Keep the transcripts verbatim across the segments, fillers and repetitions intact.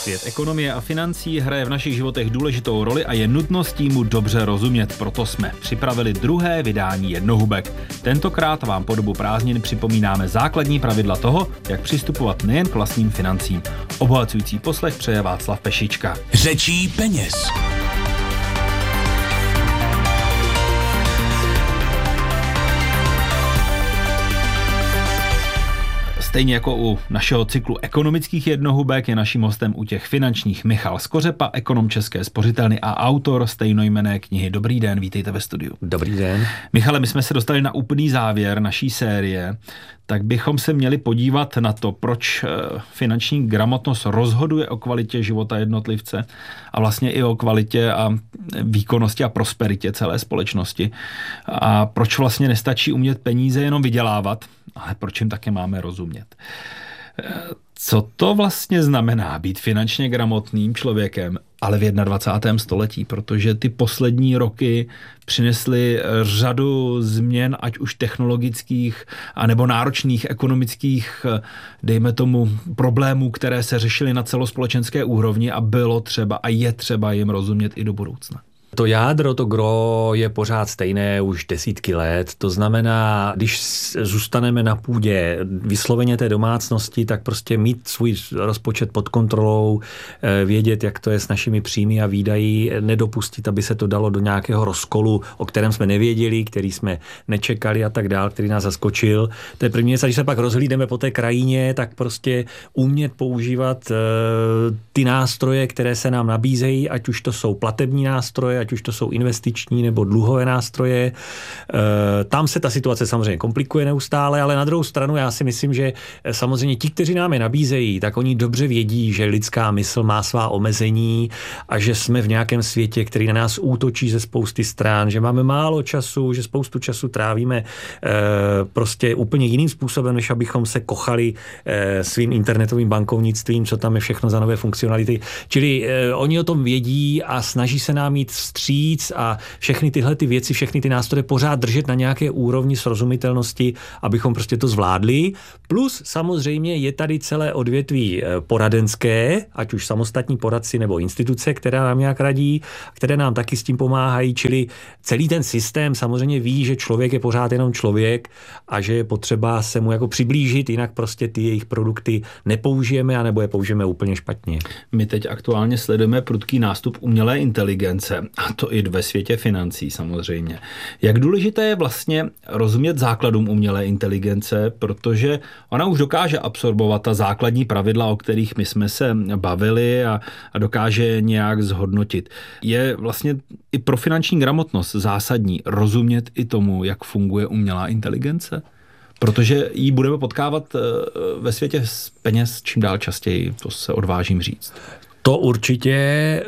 Svět ekonomie a financí hraje v našich životech důležitou roli a je nutností mu dobře rozumět. Proto jsme připravili druhé vydání Jednohubek. Tentokrát vám po dobu prázdnin připomínáme základní pravidla toho, jak přistupovat nejen k vlastním financím. Obohacující poslech přeje Václav Pešička. Řečí peněz. Stejně jako u našeho cyklu ekonomických jednohubek je naším hostem u těch finančních Michal Skořepa, ekonom České spořitelny a autor stejnojmenné knihy. Dobrý den, vítejte ve studiu. Dobrý den. Michale, my jsme se dostali na úplný závěr naší série, tak bychom se měli podívat na to, proč finanční gramotnost rozhoduje o kvalitě života jednotlivce a vlastně i o kvalitě a výkonnosti a prosperitě celé společnosti. A proč vlastně nestačí umět peníze jenom vydělávat, ale proč jim také máme rozumět. Co to vlastně znamená být finančně gramotným člověkem, ale v dvacátém prvním století, protože ty poslední roky přinesly řadu změn, ať už technologických, anebo náročných ekonomických, dejme tomu, problémů, které se řešily na celospolečenské úrovni a bylo třeba a je třeba jim rozumět i do budoucna. To jádro, to gro je pořád stejné už desítky let. To znamená, když zůstaneme na půdě vysloveně té domácnosti, tak prostě mít svůj rozpočet pod kontrolou, vědět, jak to je s našimi příjmy a výdaji, nedopustit, aby se to dalo do nějakého rozkolu, o kterém jsme nevěděli, který jsme nečekali a tak dál, který nás zaskočil. To je první věc. A když se pak rozhlídeme po té krajině, tak prostě umět používat ty nástroje, které se nám nabízejí, ať už to jsou platební nástroje, ať už to jsou investiční nebo dluhové nástroje. E, tam se ta situace samozřejmě komplikuje neustále, ale na druhou stranu já si myslím, že samozřejmě ti, kteří nám je nabízejí, tak oni dobře vědí, že lidská mysl má svá omezení a že jsme v nějakém světě, který na nás útočí ze spousty stran, že máme málo času, že spoustu času trávíme e, prostě úplně jiným způsobem, než abychom se kochali e, svým internetovým bankovnictvím, co tam je všechno za nové funkcionality. Čili e, oni o tom vědí a snaží se nám jít vstříc a všechny tyhle ty věci, všechny ty nástroje pořád držet na nějaké úrovni srozumitelnosti, abychom prostě to zvládli. Plus samozřejmě je tady celé odvětví poradenské, ať už samostatní poradci nebo instituce, které nám nějak radí, které nám taky s tím pomáhají, čili celý ten systém samozřejmě ví, že člověk je pořád jenom člověk a že je potřeba se mu jako přiblížit, jinak prostě ty jejich produkty nepoužijeme anebo je použijeme úplně špatně. My teď aktuálně sledujeme prudký nástup umělé inteligence. A to i ve světě financí samozřejmě. Jak důležité je vlastně rozumět základům umělé inteligence, protože ona už dokáže absorbovat ta základní pravidla, o kterých my jsme se bavili a, a dokáže je nějak zhodnotit. Je vlastně i pro finanční gramotnost zásadní rozumět i tomu, jak funguje umělá inteligence? Protože ji budeme potkávat ve světě peněz čím dál častěji, to se odvážím říct. To určitě.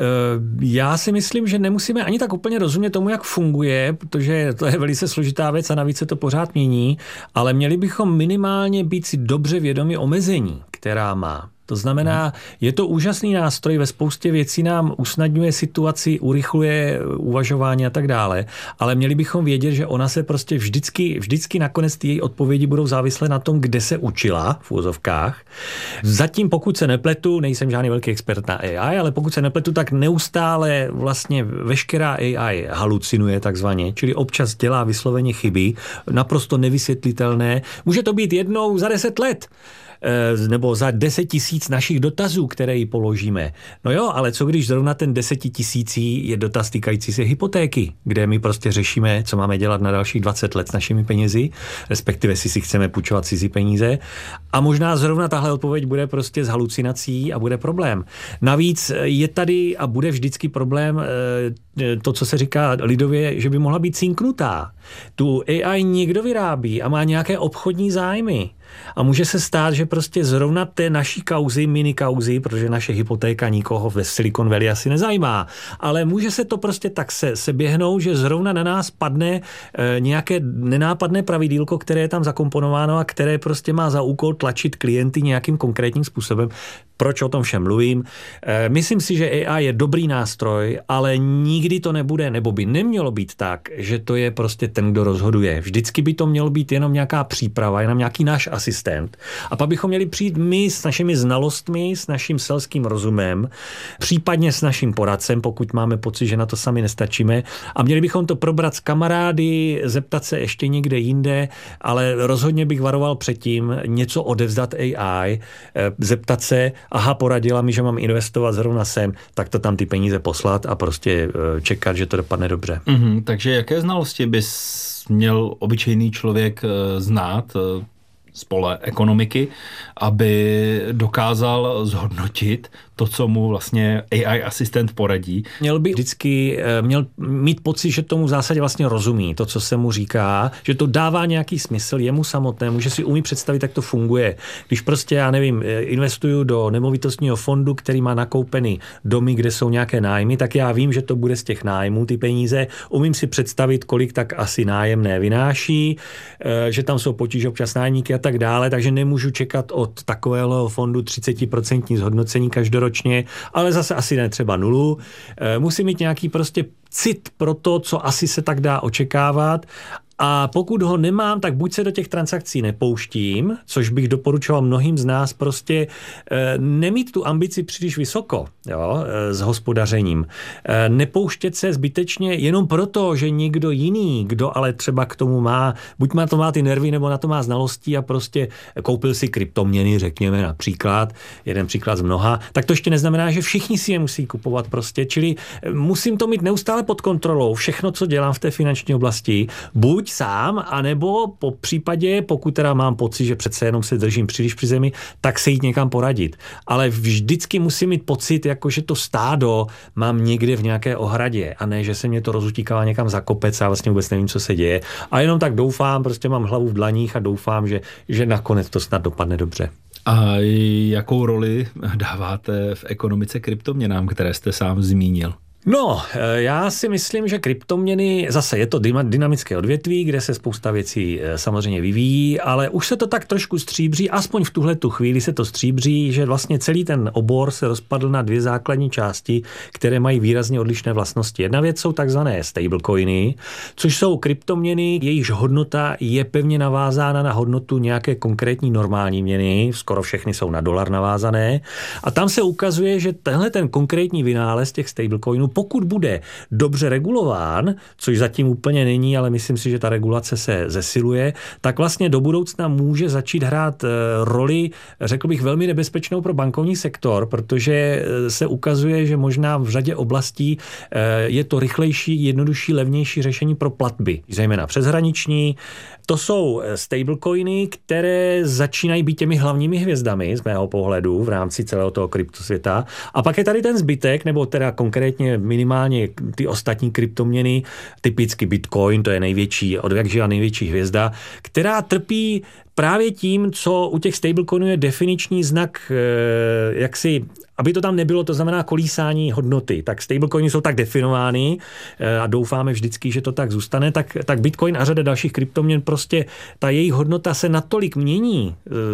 Já si myslím, že nemusíme ani tak úplně rozumět tomu, jak funguje, protože to je velice složitá věc a navíc se to pořád mění, ale měli bychom minimálně být si dobře vědomi omezení, která má. To znamená, je to úžasný nástroj, ve spoustě věcí nám usnadňuje situaci, urychluje uvažování a tak dále, ale měli bychom vědět, že ona se prostě vždycky, vždycky nakonec ty její odpovědi budou závislé na tom, kde se učila v úvozovkách. Zatím, pokud se nepletu, nejsem žádný velký expert na A I, ale pokud se nepletu, tak neustále vlastně veškerá A I halucinuje takzvaně, čili občas dělá vysloveně chyby, naprosto nevysvětlitelné. Může to být jednou za deset let. Nebo za deset tisíc našich dotazů, které jí položíme. No jo, ale co když zrovna ten desetitisící je dotaz týkající se hypotéky, kde my prostě řešíme, co máme dělat na dalších dvacet let s našimi penězi, respektive si si chceme půjčovat cizí peníze. A možná zrovna tahle odpověď bude prostě s halucinací a bude problém. Navíc je tady a bude vždycky problém to, co se říká lidově, že by mohla být cinknutá. Tu A I někdo vyrábí a má nějaké obchodní zájmy. A může se stát, že prostě zrovna té naší kauzy, mini kauzy, protože naše hypotéka nikoho ve Silicon Valley asi nezajímá, ale může se to prostě tak se, se běhnout, že zrovna na nás padne e, nějaké nenápadné pravidílko, které je tam zakomponováno a které prostě má za úkol tlačit klienty nějakým konkrétním způsobem. Proč o tom všem mluvím? E, myslím si, že A I je dobrý nástroj, ale nikdy to nebude, nebo by nemělo být tak, že to je prostě ten, kdo rozhoduje. Vždycky by to mělo být jenom nějaká příprava, jenom nějaký náš asistent. A pak bychom měli přijít my s našimi znalostmi, s naším selským rozumem, případně s naším poradcem, pokud máme pocit, že na to sami nestačíme. A měli bychom to probrat s kamarády, zeptat se ještě někde jinde, ale rozhodně bych varoval před tím něco odevzdat A I, zeptat se, aha, poradila mi, že mám investovat zrovna sem, tak to tam ty peníze poslat a prostě čekat, že to dopadne dobře. Mm-hmm, takže jaké znalosti bys měl obyčejný člověk znát z pole ekonomiky, aby dokázal zhodnotit to, co mu vlastně A I asistent poradí? Měl by vždycky měl mít pocit, že tomu v zásadě vlastně rozumí, to, co se mu říká, že to dává nějaký smysl jemu samotnému, že si umí představit, jak to funguje. Když prostě, já nevím, investuju do nemovitostního fondu, který má nakoupený domy, kde jsou nějaké nájmy, tak já vím, že to bude z těch nájmů ty peníze. Umím si představit, kolik tak asi nájemné vynáší, že tam jsou potíže občas nájemníky a tak dále, takže nemůžu čekat od takového fondu třicet procent zhodnocení každoročně, ale zase asi ne třeba nulu. Musím mít nějaký prostě cit pro to, co asi se tak dá očekávat. A pokud ho nemám, tak buď se do těch transakcí nepouštím, což bych doporučoval mnohým z nás prostě e, nemít tu ambici příliš vysoko, jo, e, s hospodařením. E, nepouštět se zbytečně jenom proto, že někdo jiný, kdo ale třeba k tomu má, buď má to má ty nervy, nebo na to má znalosti a prostě koupil si kryptoměny, řekněme například, jeden příklad z mnoha, tak to ještě neznamená, že všichni si je musí kupovat prostě, čili musím to mít neustále pod kontrolou, všechno, co dělám v té finanční oblasti, buď sám, anebo po případě, pokud teda mám pocit, že přece jenom se držím příliš při zemi, tak se jít někam poradit. Ale vždycky musím mít pocit, jako že to stádo mám někde v nějaké ohradě a ne, že se mě to rozutíká někam za kopec a vlastně vůbec nevím, co se děje. A jenom tak doufám, prostě mám hlavu v dlaních a doufám, že, že nakonec to snad dopadne dobře. A jakou roli dáváte v ekonomice kryptoměnám, které jste sám zmínil? No, já si myslím, že kryptoměny, zase je to dynamické odvětví, kde se spousta věcí samozřejmě vyvíjí, ale už se to tak trošku stříbří, aspoň v tuhle tu chvíli se to stříbří, že vlastně celý ten obor se rozpadl na dvě základní části, které mají výrazně odlišné vlastnosti. Jedna věc jsou takzvané stablecoiny, což jsou kryptoměny, jejichž hodnota je pevně navázána na hodnotu nějaké konkrétní normální měny, skoro všechny jsou na dolar navázané, a tam se ukazuje, že tenhle ten konkrétní vynález těch stablecoinů, pokud bude dobře regulován, což zatím úplně není, ale myslím si, že ta regulace se zesiluje, tak vlastně do budoucna může začít hrát roli, řekl bych, velmi nebezpečnou pro bankovní sektor, protože se ukazuje, že možná v řadě oblastí je to rychlejší, jednodušší, levnější řešení pro platby, zejména přeshraniční. To jsou stablecoiny, které začínají být těmi hlavními hvězdami z mého pohledu v rámci celého toho kryptosvěta. A pak je tady ten zbytek, nebo teda konkrétně minimálně ty ostatní kryptoměny, typicky Bitcoin, to je největší, od jak živa největší hvězda, která trpí právě tím, co u těch stablecoinů je definiční znak, jak si, aby to tam nebylo, to znamená kolísání hodnoty. Tak stablecoiny jsou tak definovány a doufáme vždycky, že to tak zůstane, tak, tak Bitcoin a řada dalších kryptoměn prostě ta jejich hodnota se natolik mění,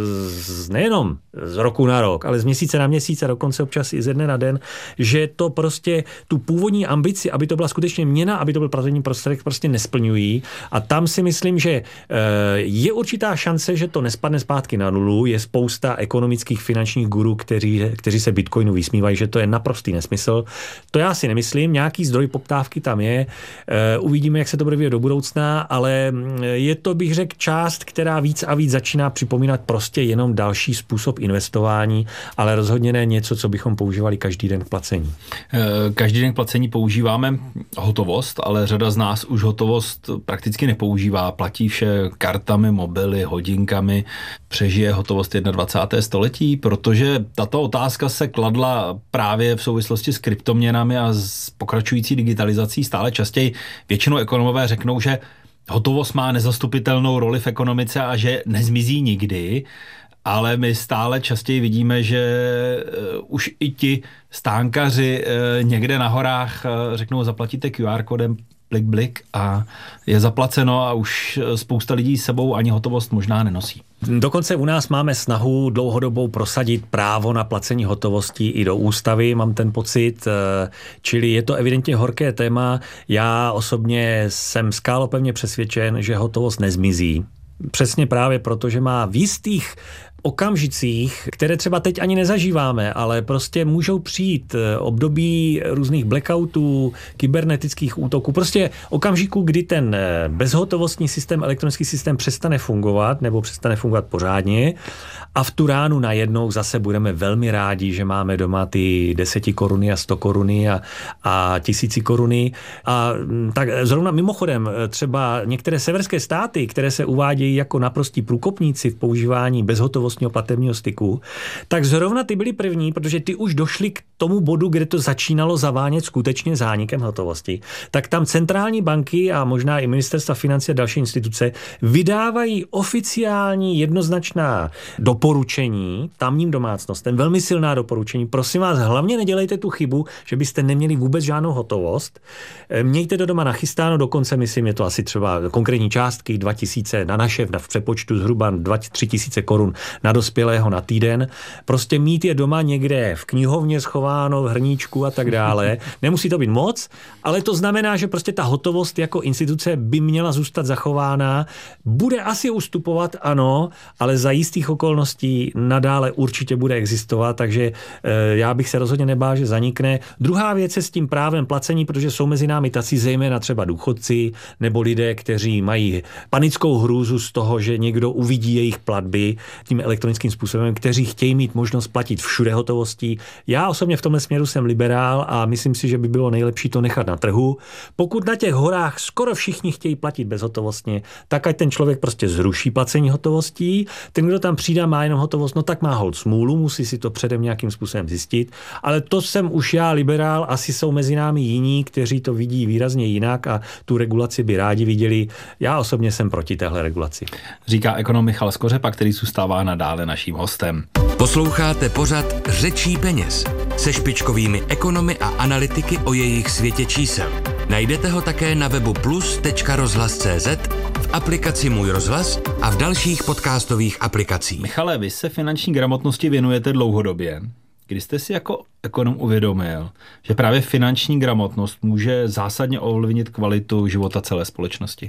z, nejenom z roku na rok, ale z měsíce na měsíc a dokonce občas i ze dne na den, že to prostě tu původní ambici, aby to byla skutečně měna, aby to byl pracovní prostředek, prostě nesplňují. A tam si myslím, že je určitá šance, že to nespadne zpátky na nulu. Je spousta ekonomických finančních gurů, kteří, kteří se Bitcoinu vysmívají, že to je naprostý nesmysl. To já si nemyslím. Nějaký zdroj poptávky tam je. Uvidíme, jak se to bude vyvíjet do budoucna, ale je to, bych řekl, část, která víc a víc začíná připomínat prostě jenom další způsob investování, ale rozhodně ne něco, co bychom používali každý den k placení. Každý den k placení používáme hotovost, ale řada z nás už hotovost prakticky nepoužívá. Platí vše kartami, mobily, hodinkami. Přežije hotovost dvacátého prvního století, protože tato otázka se kladla právě v souvislosti s kryptoměnami a s pokračující digitalizací stále častěji. Většinou ekonomové řeknou, že hotovost má nezastupitelnou roli v ekonomice a že nezmizí nikdy, ale my stále častěji vidíme, že už i ti stánkaři někde na horách řeknou, zaplatíte Q R kódem, blik, blik a je zaplaceno a už spousta lidí s sebou ani hotovost možná nenosí. Dokonce u nás máme snahu dlouhodobou prosadit právo na placení hotovostí i do ústavy, mám ten pocit, čili je to evidentně horké téma. Já osobně jsem skálopevně přesvědčen, že hotovost nezmizí. Přesně právě proto, že má v jistých okamžicích, které třeba teď ani nezažíváme, ale prostě můžou přijít období různých blackoutů, kybernetických útoků, prostě okamžiků, kdy ten bezhotovostní systém, elektronický systém přestane fungovat nebo přestane fungovat pořádně a v tu ránu najednou zase budeme velmi rádi, že máme doma ty deseti koruny a sto koruny a, a tisíci koruny. A tak zrovna mimochodem třeba některé severské státy, které se uvádějí jako naprostí průkopníci v používání bezhotovostního platebního styku, tak zrovna ty byly první, protože ty už došli k tomu bodu, kde to začínalo zavánět skutečně zánikem hotovosti. Tak tam centrální banky a možná i ministerstva financí a další instituce vydávají oficiální jednoznačná doporučení tamním domácnostem, velmi silná doporučení. Prosím vás, hlavně nedělejte tu chybu, že byste neměli vůbec žádnou hotovost. Mějte to doma nachystáno, dokonce myslím, je to asi třeba konkrétní částky dva tisíce na naše, v přepočtu zhruba dva tři tisíce korun na dospělého na týden. Prostě mít je doma někde v knihovně schováno, v hrníčku a tak dále. Nemusí to být moc, ale to znamená, že prostě ta hotovost jako instituce by měla zůstat zachována. Bude asi ustupovat, ano, ale za jistých okolností nadále určitě bude existovat, takže e, já bych se rozhodně nebál, že zanikne. Druhá věc je s tím právem placení, protože jsou mezi námi tací zejména třeba důchodci nebo lidé, kteří mají panickou hrůzu z toho, že někdo uvidí jejich platby tím elektronickým způsobem, kteří chtějí mít možnost platit všude hotovostí. Já osobně v tomhle směru jsem liberál a myslím si, že by bylo nejlepší to nechat na trhu. Pokud na těch horách skoro všichni chtějí platit bezhotovostně, tak ať ten člověk prostě zruší placení hotovostí. Ten, kdo tam přijde, má jenom hotovost, no tak má holt smůlu, musí si to předem nějakým způsobem zjistit. Ale to jsem už já liberál, asi jsou mezi námi jiní, kteří to vidí výrazně jinak a tu regulaci by rádi viděli. Já osobně jsem proti téhle regulaci. Říká ekonom Michal Skořepa, který zůstává nadále naším hostem. Posloucháte pořad Řečí peněz se špičkovými ekonomy a analytiky o jejich světě čísel. Najdete ho také na webu plus tečka rozhlas tečka cé zet, v aplikaci Můj rozhlas a v dalších podcastových aplikacích. Michale, vy se finanční gramotnosti věnujete dlouhodobě. Kdy jste si jako ekonom uvědomil, že právě finanční gramotnost může zásadně ovlivnit kvalitu života celé společnosti?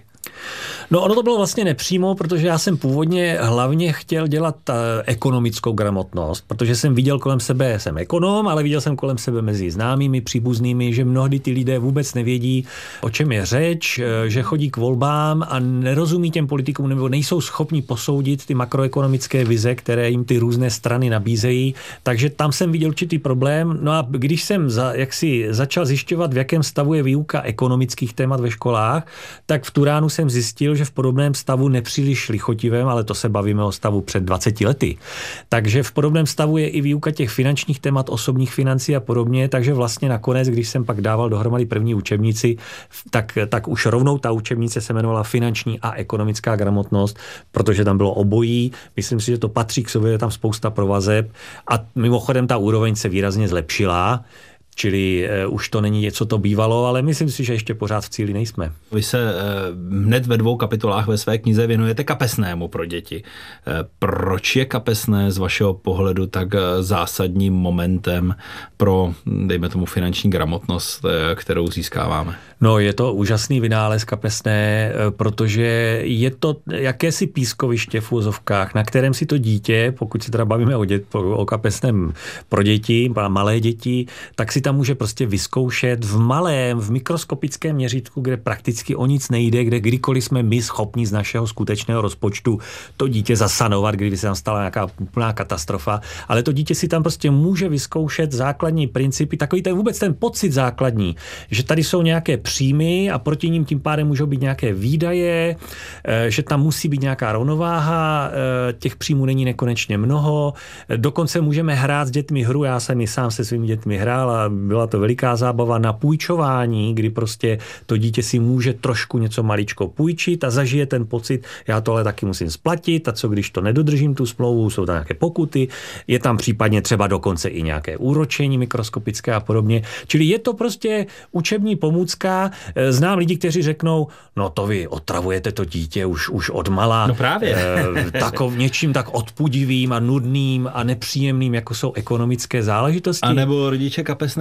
No ono to bylo vlastně nepřímo, protože já jsem původně hlavně chtěl dělat ekonomickou gramotnost, protože jsem viděl kolem sebe, jsem ekonom, ale viděl jsem kolem sebe mezi známými, příbuznými, že mnohdy ty lidé vůbec nevědí, o čem je řeč, že chodí k volbám a nerozumí těm politikům nebo nejsou schopni posoudit ty makroekonomické vize, které jim ty různé strany nabízejí. Takže tam jsem viděl určitý problém. No a když jsem za, jaksi začal zjišťovat, v jakém stavu je výuka ekonomických témat ve školách, tak v tu ránu jsem zjistil, že v podobném stavu nepříliš lichotivém, ale to se bavíme o stavu před dvaceti lety. Takže v podobném stavu je i výuka těch finančních témat, osobních financí a podobně, takže vlastně nakonec, když jsem pak dával dohromady první učebnici, tak, tak už rovnou ta učebnice se jmenovala Finanční a ekonomická gramotnost, protože tam bylo obojí. Myslím si, že to patří k sobě, je tam spousta provazeb a mimochodem ta úroveň se výrazně zlepšila. Čili uh, už to není něco, to bývalo, ale myslím si, že ještě pořád v cíli nejsme. Vy se uh, hned ve dvou kapitolách ve své knize věnujete kapesnému pro děti. Uh, proč je kapesné z vašeho pohledu tak uh, zásadním momentem pro, dejme tomu, finanční gramotnost, uh, kterou získáváme? No, je to úžasný vynález kapesné, protože je to jakési pískoviště v úzovkách, na kterém si to dítě, pokud se teda bavíme o, dět, o kapesném pro děti, malé děti, tak si tam může prostě vyzkoušet v malém, v mikroskopickém měřítku, kde prakticky o nic nejde, kde kdykoliv jsme my schopni z našeho skutečného rozpočtu to dítě zasanovat, kdyby se tam stala nějaká úplná katastrofa, ale to dítě si tam prostě může vyzkoušet základní principy, takový ten vůbec ten pocit základní, že tady jsou nějaké příjmy a proti ním tím pádem můžou být nějaké výdaje, že tam musí být nějaká rovnováha, těch příjmů není nekonečně mnoho, dokonce můžeme hrát s dětmi hru, já jsem i sám se svými dětmi hrál a byla to veliká zábava na půjčování, kdy prostě to dítě si může trošku něco maličko půjčit a zažije ten pocit, já tohle taky musím splatit a co když to nedodržím tu smlouvu, jsou tam nějaké pokuty, je tam případně třeba dokonce i nějaké úročení mikroskopické a podobně. Čili je to prostě učební pomůcka. Znám lidi, kteří řeknou, no to vy otravujete to dítě už, už od mala. No právě. Eh, takov, něčím tak odpudivým a nudným a nepříjemným, jako jsou ekonomické záležitosti. A nebo rodiče kapesné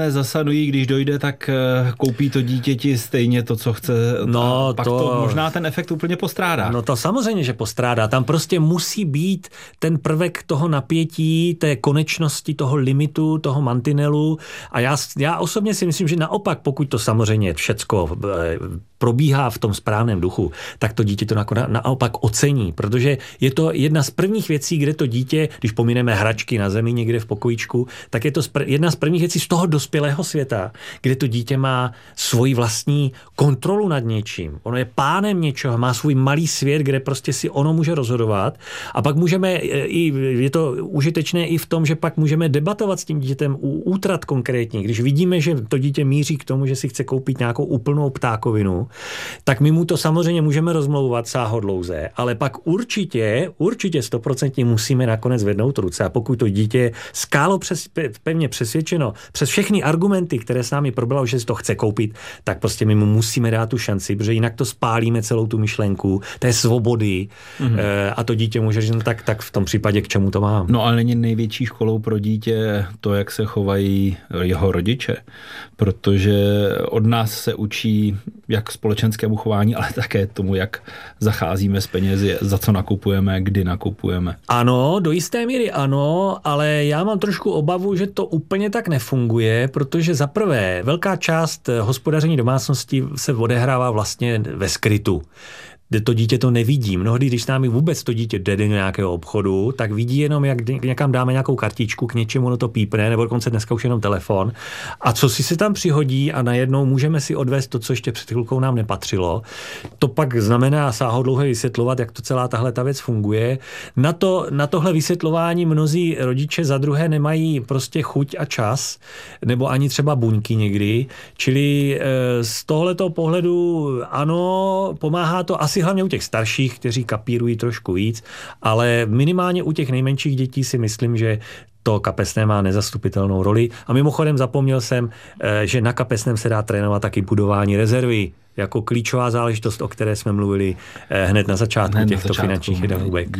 Američané zasanují, když dojde, tak koupí to dítěti stejně to, co chce. No, pak to... to možná ten efekt úplně postrádá. No to samozřejmě, že postrádá. Tam prostě musí být ten prvek toho napětí, té konečnosti, toho limitu, toho mantinelu. A já, já osobně si myslím, že naopak, pokud to samozřejmě všecko probíhá v tom správném duchu, tak to dítě to naopak ocení, protože je to jedna z prvních věcí, kde to dítě, když pomineme hračky na zemi někde v pokojíčku, tak je to jedna z prvních věcí z toho dospělého světa, kde to dítě má svoji vlastní kontrolu nad něčím. Ono je pánem něčeho, má svůj malý svět, kde prostě si ono může rozhodovat a pak můžeme, i, je to užitečné i v tom, že pak můžeme debatovat s tím dítětem u útrat konkrétně. Když vidíme, že to dítě míří k tomu, že si chce koupit nějakou úplnou ptákovinu, tak my mu to samozřejmě můžeme rozmlouvat sáhodlouze, ale pak určitě, určitě stoprocentně musíme nakonec vednout ruce a pokud to dítě skálo přes, pevně přesvědčeno přes všechny argumenty, které s námi probalo, že si to chce koupit, tak prostě my mu musíme dát tu šanci, protože jinak to spálíme celou tu myšlenku té svobody mm-hmm. a to dítě může říct, no tak, tak v tom případě k čemu to mám. No ale není největší školou pro dítě to, jak se chovají jeho rodiče, protože od nás se učí jak společenskému chování, ale také tomu, jak zacházíme s penězi, za co nakupujeme, kdy nakupujeme. Ano, do jisté míry ano, ale já mám trošku obavu, že to úplně tak nefunguje, protože za prvé velká část hospodaření domácnosti se odehrává vlastně ve skrytu. To dítě to nevidí. Mnohdy, když s námi vůbec to dítě jde do nějakého obchodu, tak vidí jenom, jak někam dáme nějakou kartičku, k něčemu ono to pípne, nebo dokonce dneska už jenom telefon. A co si se tam přihodí a najednou můžeme si odvést to, co ještě před chvilkou nám nepatřilo. To pak znamená sáhodlouhé vysvětlovat, jak to celá tahle ta věc funguje. Na, to, na tohle vysvětlování mnozí rodiče za druhé nemají prostě chuť a čas, nebo ani třeba buňky někdy. Čili z tohletoho pohledu ano, pomáhá to asi hlavně u těch starších, kteří kapírují trošku víc, ale minimálně u těch nejmenších dětí si myslím, že to kapesné má nezastupitelnou roli. A mimochodem zapomněl jsem, že na kapesném se dá trénovat taky budování rezervy, jako klíčová záležitost, o které jsme mluvili hned na začátku hned těchto na začátku, finančních jednohubek.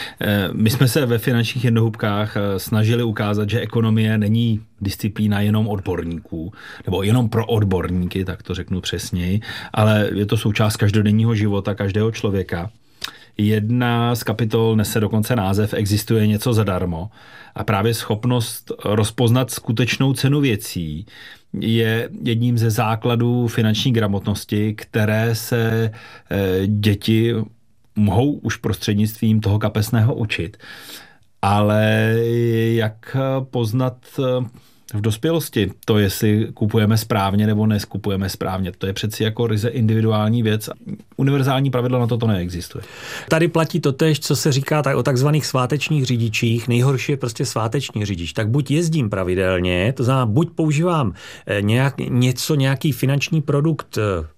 My jsme se ve finančních jednohubkách snažili ukázat, že ekonomie není disciplína jenom odborníků, nebo jenom pro odborníky, tak to řeknu přesněji, ale je to součást každodenního života každého člověka. Jedna z kapitol nese dokonce název Existuje něco zadarmo a právě schopnost rozpoznat skutečnou cenu věcí je jedním ze základů finanční gramotnosti, které se děti mohou už prostřednictvím toho kapesného učit. Ale jak poznat v dospělosti to, jestli kupujeme správně nebo neskupujeme správně, to je přeci jako ryze individuální věc. Univerzální pravidlo na to to neexistuje. Tady platí totéž, co se říká tak o takzvaných svátečních řidičích. Nejhorší je prostě sváteční řidič. Tak buď jezdím pravidelně, to znamená, buď používám nějak, něco, nějaký finanční produkt,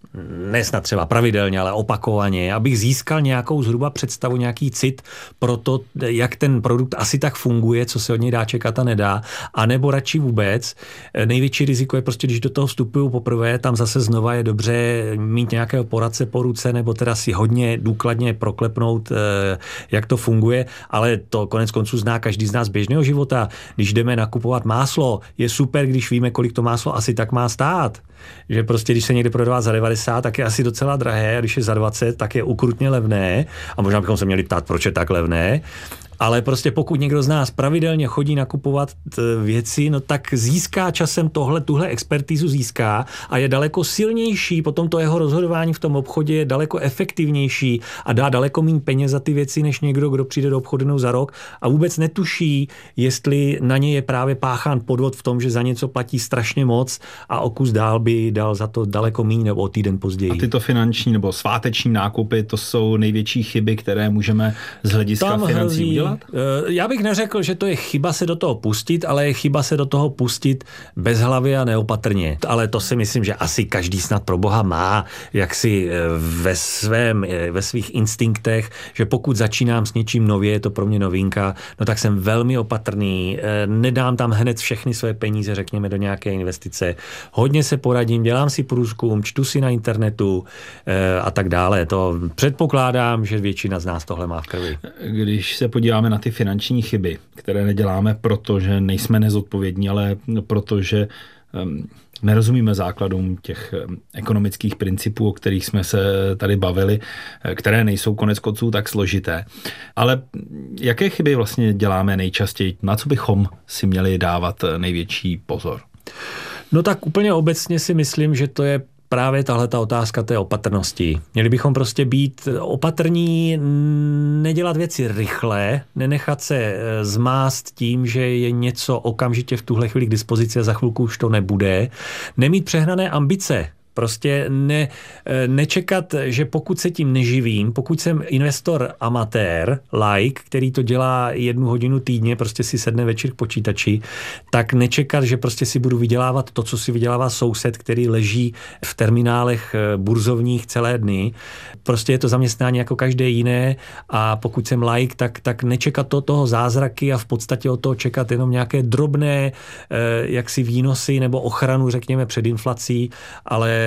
ne snad třeba pravidelně, ale opakovaně, abych získal nějakou zhruba představu, nějaký cit pro to, jak ten produkt asi tak funguje, co se od něj dá čekat a nedá, anebo radši vůbec. Největší riziko je prostě, když do toho vstupuju poprvé, tam zase znova je dobře mít nějakého poradce po ruce, nebo teda si hodně důkladně proklepnout, jak to funguje, ale to konec konců zná každý z nás běžného života. Když jdeme nakupovat máslo, je super, když víme, kolik to máslo asi tak má stát. Že prostě, když se někde prodává za devadesát, tak je asi docela drahé, a když je za dvacet, tak je ukrutně levné. A možná bychom se měli ptát, proč je tak levné. Ale prostě pokud někdo z nás pravidelně chodí nakupovat věci, no tak získá časem tohle, tuhle expertízu získá a je daleko silnější, potom to jeho rozhodování v tom obchodě je daleko efektivnější a dá daleko méně peněz za ty věci, než někdo, kdo přijde do obchodu jednou za rok a vůbec netuší, jestli na ně je právě páchán podvod v tom, že za něco platí strašně moc a o kus dál by dal za to daleko méně nebo o týden později. A tyto finanční nebo sváteční nákupy, to jsou největší chyby, které můžeme z hlediska Tam financí udělat? Já bych neřekl, že to je chyba se do toho pustit, ale je chyba se do toho pustit bezhlavě a neopatrně. Ale to si myslím, že asi každý snad pro Boha má, jak si ve svém, ve svých instinktech, že pokud začínám s něčím nově, je to pro mě novinka, no tak jsem velmi opatrný, nedám tam hned všechny své peníze, řekněme, do nějaké investice. Hodně se poradím, dělám si průzkum, čtu si na internetu a tak dále. To předpokládám, že většina z nás tohle má v krvi. Když se podíváme na ty finanční chyby, které neděláme proto, že nejsme nezodpovědní, ale proto, že nerozumíme základům těch ekonomických principů, o kterých jsme se tady bavili, které nejsou konec konců tak složité. Ale jaké chyby vlastně děláme nejčastěji? Na co bychom si měli dávat největší pozor? No tak úplně obecně si myslím, že to je právě tahle ta otázka té opatrnosti. Měli bychom prostě být opatrní, nedělat věci rychle, nenechat se zmást tím, že je něco okamžitě v tuhle chvíli k dispozici a za chvilku už to nebude. Nemít přehnané ambice. Prostě ne, nečekat, že pokud se tím neživím, pokud jsem investor amatér, like, který to dělá jednu hodinu týdně, prostě si sedne večer k počítači, tak nečekat, že prostě si budu vydělávat to, co si vydělává soused, který leží v terminálech burzovních celé dny. Prostě je to zaměstnání jako každé jiné a pokud jsem like, tak, tak nečekat to, toho zázraky a v podstatě od toho čekat jenom nějaké drobné jaksi výnosy nebo ochranu, řekněme, před inflací, ale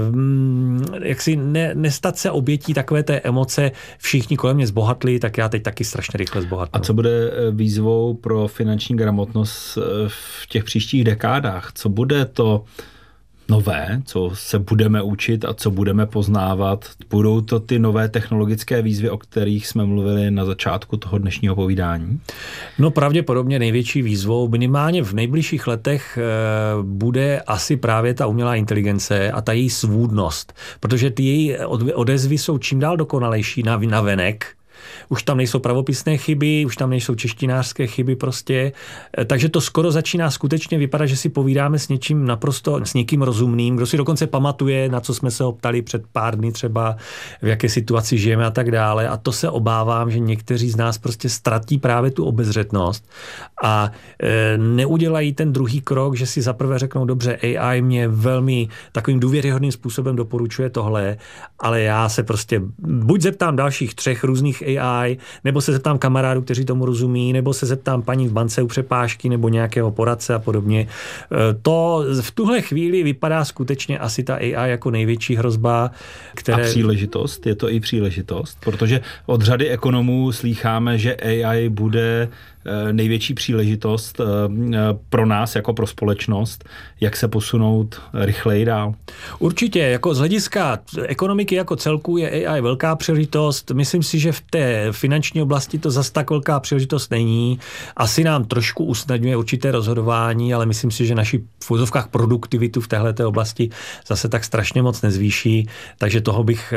jak si ne, nestat se obětí takové té emoce, všichni kolem mě zbohatli, tak já teď taky strašně rychle zbohatnu. A co bude výzvou pro finanční gramotnost v těch příštích dekádách? Co bude to nové, co se budeme učit a co budeme poznávat? Budou to ty nové technologické výzvy, o kterých jsme mluvili na začátku toho dnešního povídání? No pravděpodobně největší výzvou minimálně v nejbližších letech bude asi právě ta umělá inteligence a ta její svůdnost, protože ty její odezvy jsou čím dál dokonalejší na venek. Už tam nejsou pravopisné chyby, už tam nejsou češtinářské chyby prostě. Takže to skoro začíná skutečně vypadat, že si povídáme s něčím naprosto, s někým rozumným, kdo si dokonce pamatuje, na co jsme se ho ptali před pár dny třeba, v jaké situaci žijeme a tak dále. A to se obávám, že někteří z nás prostě ztratí právě tu obezřetnost a e, neudělají ten druhý krok, že si zaprvé řeknou, dobře, A I mě velmi takovým důvěryhodným způsobem doporučuje tohle, ale já se prostě buď zeptám dalších třech různých A I, nebo se zeptám kamarádů, kteří tomu rozumí, nebo se zeptám paní v bance u přepážky, nebo nějakého poradce a podobně. To v tuhle chvíli vypadá skutečně asi ta A I jako největší hrozba, které... A příležitost? Je to i příležitost? Protože od řady ekonomů slýcháme, že A I bude největší příležitost pro nás jako pro společnost, jak se posunout rychleji dál? Určitě, jako z hlediska ekonomiky jako celku je A I velká příležitost. Myslím si, že v té finanční oblasti to zas tak velká příležitost není. Asi nám trošku usnadňuje určité rozhodování, ale myslím si, že naši v úzovkách produktivitu v téhleté oblasti zase tak strašně moc nezvýší, takže toho bych,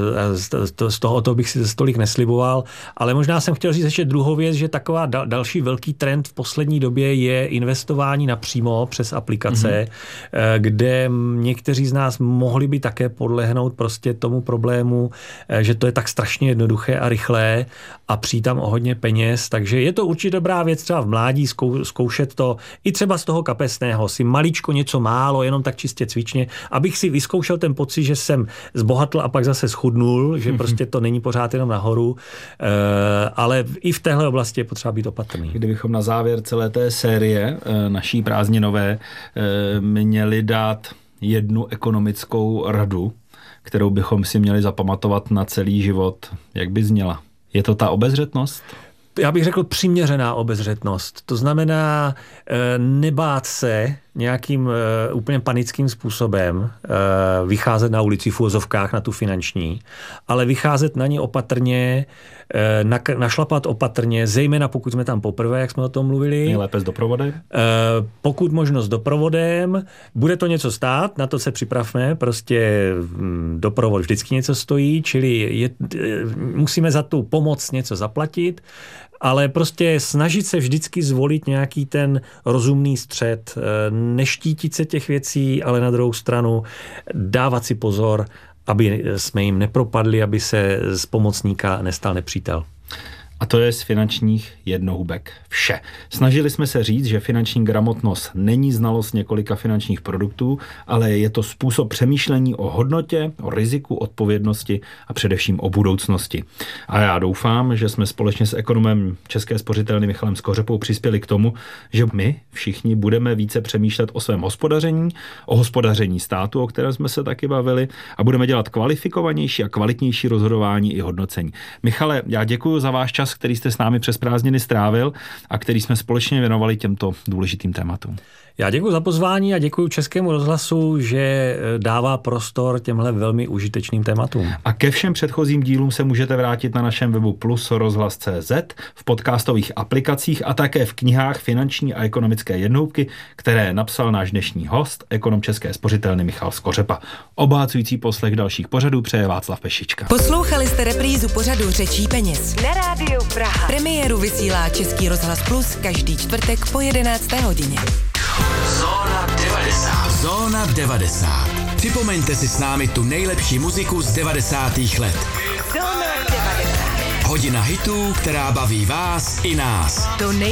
z toho, toho bych si stolik nesliboval. Ale možná jsem chtěl říct ještě druhou věc, že taková další velký trend v poslední době je investování napřímo přes aplikace, mm-hmm. kde někteří z nás mohli by také podlehnout prostě tomu problému, že to je tak strašně jednoduché a rychlé a přijít tam o hodně peněz, takže je to určitě dobrá věc třeba v mládí zkou, zkoušet to i třeba z toho kapesného, si maličko něco málo, jenom tak čistě cvičně, abych si vyzkoušel ten pocit, že jsem zbohatl a pak zase schudnul, že prostě to není pořád jenom nahoru, ale i v téhle oblasti je potřeba být opatrný. Kdybychom na závěr celé té série naší prázdninové měli dát jednu ekonomickou radu, kterou bychom si měli zapamatovat na celý život, jak by zněla? Je to ta obezřetnost? Já bych řekl přiměřená obezřetnost. To znamená nebát se nějakým úplně panickým způsobem vycházet na ulici v úvozovkách na tu finanční, ale vycházet na ní opatrně, našlapat opatrně, zejména pokud jsme tam poprvé, jak jsme o tom mluvili. Nejlépe s doprovodem? Pokud možno s doprovodem. Bude to něco stát, na to se připravme, prostě doprovod vždycky něco stojí, čili je, musíme za tu pomoc něco zaplatit, ale prostě snažit se vždycky zvolit nějaký ten rozumný střed, neštítit se těch věcí, ale na druhou stranu dávat si pozor, aby jsme jim nepropadli, aby se z pomocníka nestal nepřítel. A to je z finančních jednohubek vše. Snažili jsme se říct, že finanční gramotnost není znalost několika finančních produktů, ale je to způsob přemýšlení o hodnotě, o riziku, odpovědnosti a především o budoucnosti. A já doufám, že jsme společně s ekonomem České spořitelny Michalem Skořepou přispěli k tomu, že my všichni budeme více přemýšlet o svém hospodaření, o hospodaření státu, o kterém jsme se taky bavili, a budeme dělat kvalifikovanější a kvalitnější rozhodování i hodnocení. Michale, já děkuji za váš čas, který jste s námi přes prázdniny strávil a který jsme společně věnovali těmto důležitým tématům. Já děkuji za pozvání a děkuji Českému rozhlasu, že dává prostor těmhle velmi užitečným tématům. A ke všem předchozím dílům se můžete vrátit na našem webu plus rozhlas tečka cé zet, v podcastových aplikacích a také v knihách Finanční a ekonomické jednohubky, které napsal náš dnešní host, ekonom České spořitelny Michal Skořepa. Obohacující poslech dalších pořadů přeje Václav Pešička. Poslouchali jste reprízu pořadu Řečí peněz na Rádiu Praha. Premiéru vysílá Český rozhlas Plus každý čtvrtek po jedenácté hodině. Zóna devadesát. Zóna devadesát. Připomeňte si s námi tu nejlepší muziku z devadesátých let. Zóna devadesát. Hodina hitů, která baví vás i nás. To nej-